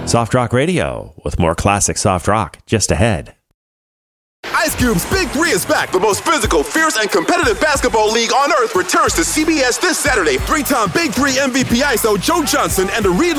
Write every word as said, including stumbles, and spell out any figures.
Soft Rock Radio with more classic soft rock just ahead. Ice Cube's Big Three is back. The most physical, fierce, and competitive basketball league on earth returns to C B S this Saturday. Three-time Big Three M V P I S O Joe Johnson and the Reed